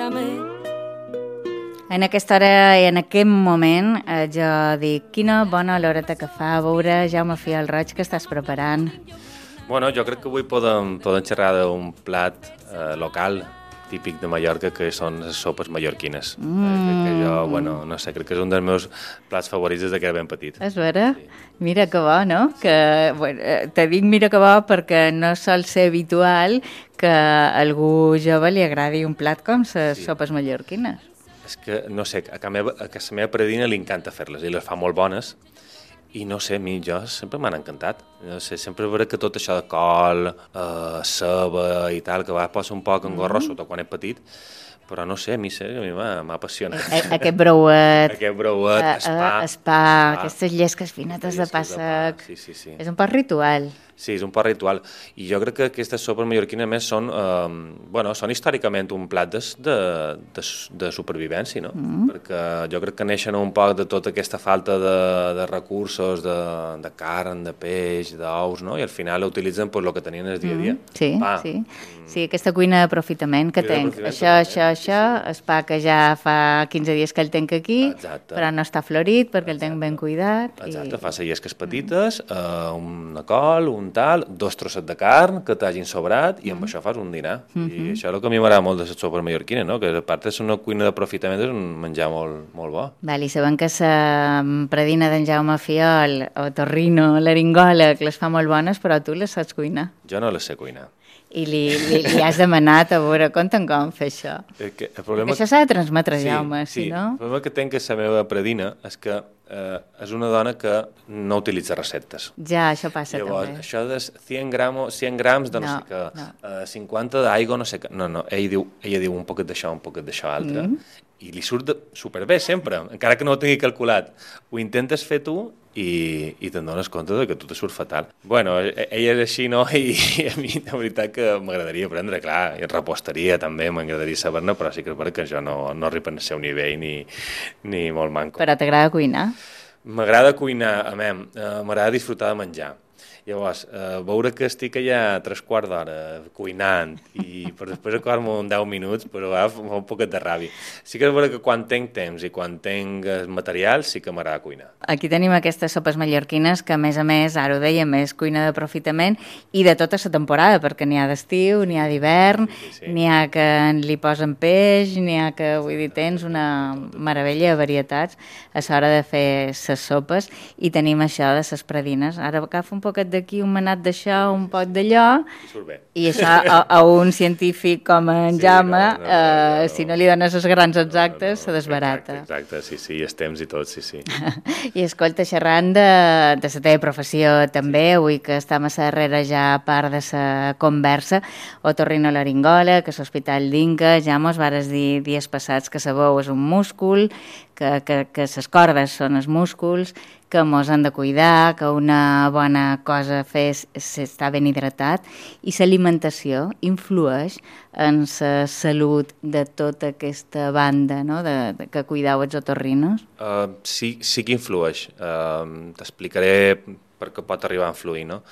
En aquesta hora i en aquest moment jo dic, quina bona oloreta que fa, a veure, Jaume Fiol Roig, que estàs preparant? Bueno, jo crec que avui podem xerrar d'un plat local típic de Mallorca, que són les sopes mallorquines. Crec que jo, bueno, no sé, crec que és un dels meus plats favorits des que era ben petit. És vera? Sí. Mira que bo, no? Que, bueno, te dic mira que bo perquè no sol ser habitual que a algú jove li agradi un plat com les sopes mallorquines. És que, no sé, a la meva predina li encanta fer-les i les fa molt bones. I no sé, a mi jo sempre m'han encantat. No sé, sempre veure que tot això de col, ceba i tal, que va posa un poc engorroso tot quan és petit, però no sé, a mi m'ha apassionat. Aquest breuet, espà, aquestes llesques finetes de pa sec. Sí. És un poc ritual. Sí, és un poc ritual. I jo crec que aquestes sopes mallorquines, a més, són històricament un plat de supervivència, no? Perquè jo crec que neixen un poc de tota aquesta falta de recursos, de carn, de peix, d'ous, no? I al final utilitzen el que tenien el dia a dia. Sí. Sí, aquesta cuina d'aprofitament que tenc. Això, el pa que ja fa 15 dies que el tenc aquí, però no està florit perquè el tenc ben cuidat. Exacte, fa llesques petites, una col, un tal, 2 trossets de carn que t'hagin sobrat i amb això fas un dinar. I això és el que a mi m'agrada molt de les sopes mallorquines, no? Que a part és una cuina d'aprofitament, és un menjar molt bo. I sabem que la predina d'en Jaume Fiol o torrino, l'eringola, que les fa molt bones, però tu les saps cuinar. Jo no les sé cuinar. I li has demanat, a veure, conta'm com fer això. Perquè això s'ha de transmetre, Jaume, si no? El problema que tinc la meva predina és que és una dona que no utilitza receptes. Ja, això passa Llavors, també. Això de 100 grams de no sé què, 50 d'aigua, no sé què. No, ella diu un poquet d'això, un poquet d'això altre, i li surt superbé sempre, encara que no ho tingui calculat. Ho intentes fer tu i te'n dones compte que tot te surt fatal. Bueno, ella és així, no? I a mi, de veritat, que m'agradaria aprendre, clar, i reposteria també, m'agradaria saber-ne, però sí que és veritat que jo no arribo al seu nivell ni molt manco. Però t'agrada cuinar? M'agrada cuinar, m'agrada disfrutar de menjar. Llavors, veure que estic allà 3/4 d'hora cuinant i per després acabar-me en 10 minuts, però fa un poquet de ràbia. Sí que és veritat que quan tinc temps i quan tinc material sí que m'agrada cuinar. Aquí tenim aquestes sopes mallorquines que, a més, ara ho dèiem, és cuina d'aprofitament i de tota la temporada, perquè n'hi ha d'estiu, n'hi ha d'hivern, n'hi ha que li posen peix, n'hi ha que, vull dir, tens una meravella de varietats a l'hora de fer les sopes i tenim això de les predines. Ara agafa un poquet d'aquí, un manat d'això, un poc d'allò, i això a un científic com en Jaume, si no li dones els grans exactes, se desbarata. Exacte, sí, els temps i tot, sí. I escolta, xerrant de la teva professió també, avui que estem a la darrera ja part de la conversa, otorrinolaringola, que és l'Hospital d'Inca, ja mos vares dir dies passats que la veu és un múscul, que les cordes són els músculs, que mos han de cuidar, que una bona cosa a fer és estar ben hidratat, i l'alimentació influeix en la salut de tota aquesta banda, no?, que cuideu els otorrinos? Sí que influeix. T'explicaré per què pot arribar a influir, no?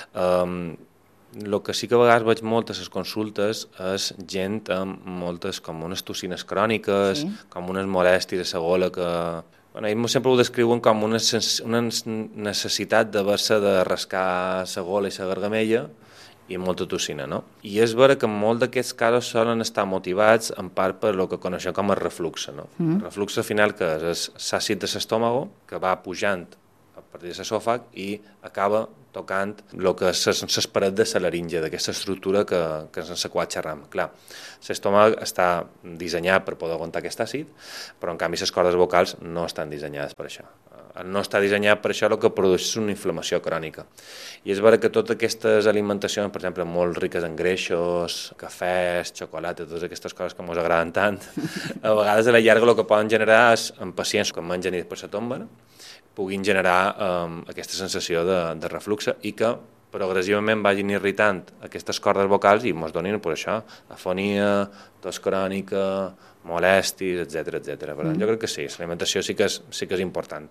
El que sí que a vegades veig molt a les consultes és gent amb moltes, com unes tossines cròniques, com unes molèsties a la gola que... Bueno, ells sempre ho descriuen com una necessitat d'haver-se de rascar la gola i la gargamella i molta tossina, no? I és vera que en molts d'aquests casos solen estar motivats en part per el que coneixem com el reflux, no? El reflux al final que és l'àcid de l'estómago que va pujant a partir de l'esòfag i acaba tocant el que és les parets de la laringe, d'aquesta estructura que és en la qual xerram. Clar, l'estómac està dissenyat per poder aguantar aquest àcid, però en canvi les cordes vocals no estan dissenyades per això. No està dissenyat per això, el que produeix és una inflamació crònica. I és vera que totes aquestes alimentacions, per exemple, molt riques en greixos, cafès, xocolata, totes aquestes coses que ens agraden tant, a vegades a la llarga el que poden generar és, en pacients que mengen i després se tomben, puguin generar aquesta sensació de reflux i que progressivament vagin irritant aquestes cordes vocals i ens donin per això afonia, tos crònica, molèsties, etc. Per tant, jo crec que sí, l'alimentació sí que és important.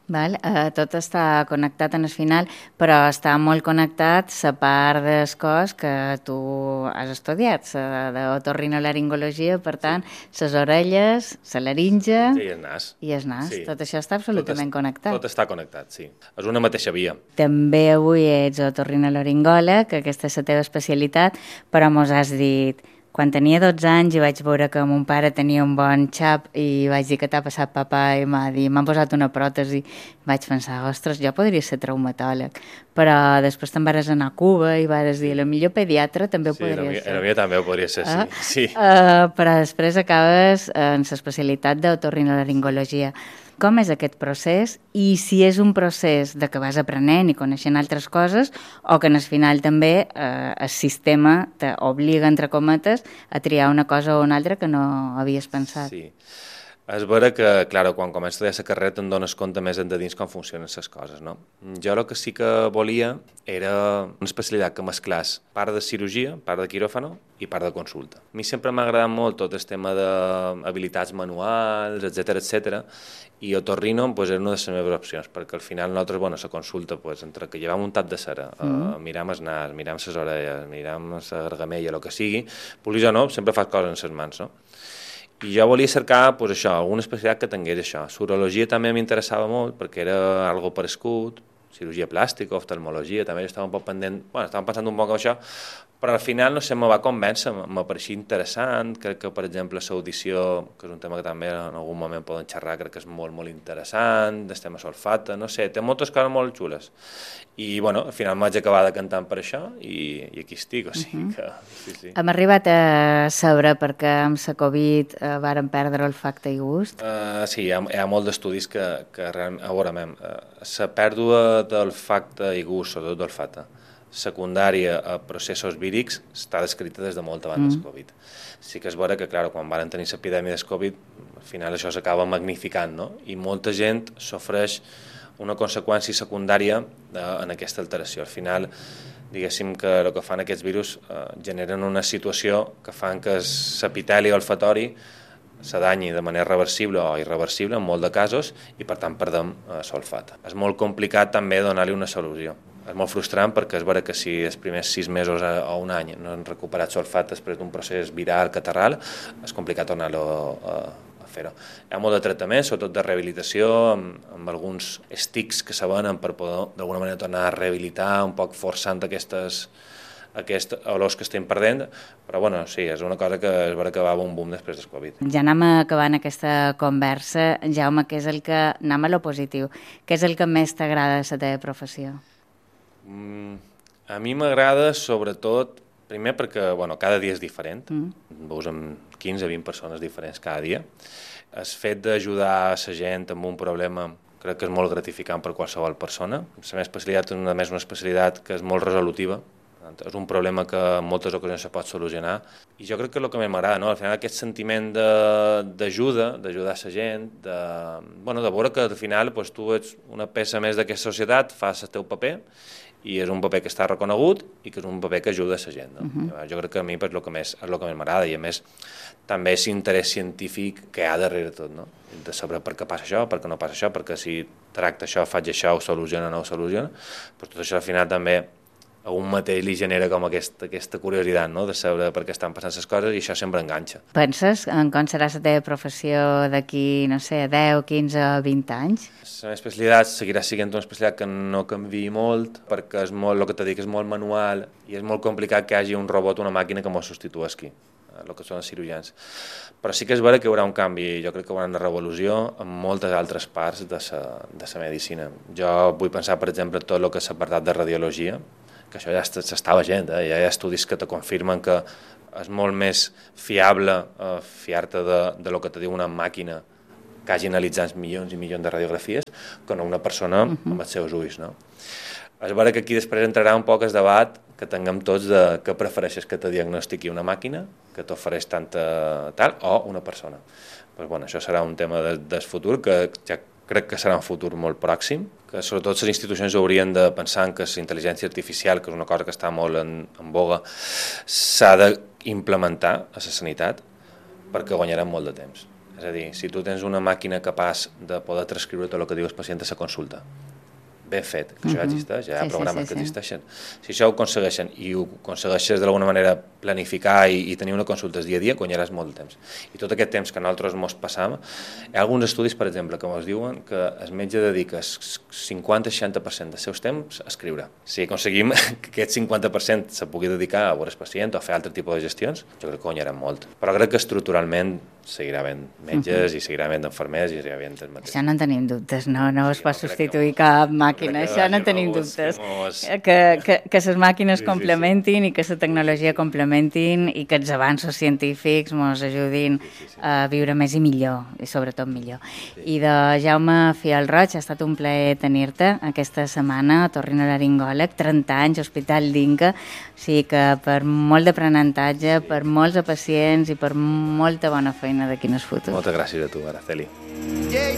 Val? Tot està connectat en el final, però està molt connectat la part del cos que tu has estudiat, la d'otorrinolaringologia, per tant, les orelles, la laringe i el nas. I el nas. Sí. Tot això està absolutament connectat. Tot està connectat, sí. És una mateixa via. També avui ets otorrinolaringòleg, que aquesta és la teva especialitat, però mos has dit... Quan tenia 12 anys i vaig veure que mon pare tenia un bon xap i vaig dir que t'ha passat papà i m'ha dit, m'han posat una pròtesi. Vaig pensar, ostres, jo podria ser traumatòleg. Però després te'n vas anar a Cuba i vas dir, la millor pediatra també ho podria ser. Sí, la meva també ho podria ser, sí. Però després acabes en l'especialitat d'otorrinolaringologia. Com és aquest procés i si és un procés de que vas aprenent i coneixent altres coses o que en el final també el sistema t'obliga, entre cometes, a triar una cosa o una altra que no havies pensat. Sí. És vera que, clar, quan comences a estudiar la carrera te'n dones compte més endins com funcionen les coses, no? Jo el que sí que volia era una especialitat que mesclés part de cirurgia, part de quiròfano i part de consulta. A mi sempre m'ha agradat molt tot el tema d'habilitats manuals, etc i otorrino pues, era una de les meves opcions, perquè al final nosaltres, bueno, la consulta, pues, entre que llevam un tap de cera, miram el nas, miram les orelles, miram la gargamella, el que sigui, vulguis o no, sempre fas coses en les mans, no? I jo volia cercar pues, això, alguna especialitat que tingués això. Urologia també m'interessava molt perquè era algo parescut, cirurgia plàstica, oftalmologia, també estava un poc pendent, bueno, estava pensant un poc en això, però al final, no sé, me va convèncer, m'apareixia interessant, crec que, per exemple, l'audició, que és un tema que també en algun moment poden xerrar, crec que és molt, molt interessant, el tema solfata, no sé, té moltes coses molt xules. I, bueno, al final m'haig acabat decantant per això i aquí estic, o sigui que... Sí. Hem arribat a saber perquè amb la Covid varen perdre olfacte i gust? Sí, hi ha molts d'estudis que realment, a veure, la pèrdua d'olfacte i gust, sobretot d'olfacte, secundària a processos vírics està descrita des de molt abans del Covid. Sí que és vera que, clar, quan van tenir l'epidèmia del Covid, al final això s'acaba magnificant, no? I molta gent sofreix una conseqüència secundària en aquesta alteració. Al final, diguéssim que el que fan aquests virus generen una situació que fan que l'epiteli olfatori s'adanyi de manera reversible o irreversible en molt de casos i per tant perdem l'olfat. És molt complicat també donar-li una solució. És molt frustrant perquè és vera que si els primers 6 mesos o un any no han recuperat l'olfat després d'un procés viral catarral, és complicat tornar-lo a fer-ho. Hi ha molt de tractament, sobretot de rehabilitació, amb alguns estics que se venen per poder d'alguna manera tornar a rehabilitar, un poc forçant aquests olors que estem perdent, però bueno, sí, és una cosa que és vera que va un boom després del Covid. Ja anem acabant aquesta conversa. Jaume, què és el que, anem a lo positiu, què és el que més t'agrada de la teva professió? A mi m'agrada sobretot, primer perquè bueno, cada dia és diferent, veus amb 15-20 persones diferents cada dia. El fet d'ajudar la gent amb un problema crec que és molt gratificant per qualsevol persona. La meva especialitat és una especialitat que és molt resolutiva, és un problema que en moltes ocasions se pot solucionar i jo crec que és el que més m'agrada, no? Al final aquest sentiment d'ajudar la gent, de veure que al final doncs, tu ets una peça més d'aquesta societat, fas el teu paper i és un paper que està reconegut i que és un paper que ajuda a la gent. No? Jo crec que a mi és el que més m'agrada i a més també és l'interès científic que hi ha darrere tot, no? De saber per què passa això, per què no passa això, perquè si tracta això, faig això, ho soluciona o no ho soluciona, doncs tot això al final també a un mateix li genera com aquesta curiositat, no? De saber per què estan passant les coses i això sempre enganxa. Penses en com serà la teva professió d'aquí, no sé, 10, 15 o 20 anys? La meva especialitat seguirà sent una especialitat que no canviï molt perquè és molt, el que t'he dit, és molt manual i és molt complicat que hi hagi un robot o una màquina que m'ho substitueixi, el que són els cirurgians. Però sí que és vera que hi haurà un canvi, jo crec que hi haurà una revolució en moltes altres parts de la medicina. Jo vull pensar, per exemple, en tot el que és l'apartat de radiologia, que això ja s'està veient, ja hi ha estudis que te confirmen que és molt més fiable fiar-te de lo que te diu una màquina que hagi analitzat milions i milions de radiografies que no una persona amb els seus ulls. No? És vera que aquí després entrarà un poc el debat que tinguem tots de què prefereixes que te diagnostiqui una màquina, que t'ofereix tanta tal, o una persona. Pues, bueno, això serà un tema del futur que ja crec que serà un futur molt pròxim, que sobretot les institucions haurien de pensar en que la intel·ligència artificial, que és una cosa que està molt en boga, s'ha d'implementar a la sanitat perquè guanyarem molt de temps. És a dir, si tu tens una màquina capaç de poder transcriure tot el que diu el pacient a la consulta, ben fet, que això ja existeix, hi ha programes que existeixen. Si això ho aconsegueixen i ho aconsegueixes d'alguna manera planificar i tenir una consulta dia a dia, guanyaràs molt de temps. I tot aquest temps que nosaltres mos passam, hi ha alguns estudis, per exemple, que ens diuen que el metge dedica 50-60% dels seus temps a escriure. Si aconseguim que aquest 50% se pugui dedicar a veure el pacient o a fer altre tipus de gestions, jo crec que guanyarem molt. Però crec que estructuralment seguirà havent metges i seguirà havent infermers i seguirà havent el mateix. Això no en tenim dubtes, no es pot substituir cap màquina, això no en tenim dubtes. Que les màquines complementin i que la tecnologia complementin i que els avanços científics ens ajudin a viure més i millor, i sobretot millor. I de Jaume Fiol Roig, ha estat un plaer tenir-te aquesta setmana a Otorrinolaringòleg, 30 anys, Hospital d'Inca, o sigui que per molt d'aprenentatge, per molts pacients i per molta bona feina d'aquí en el futur. Moltes gràcies a tu, Araceli.